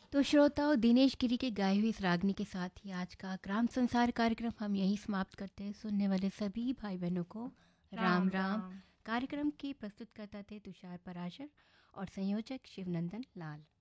तो श्रोताओं, दिनेश गिरी के गाए हुए इस रागनी के साथ ही आज का ग्राम संसार कार्यक्रम हम यहीं समाप्त करते हैं। सुनने वाले सभी भाई बहनों को राम राम राम। राम। कार्यक्रम की प्रस्तुत करता थे तुषार पराशर और संयोजक शिवनंदन लाल।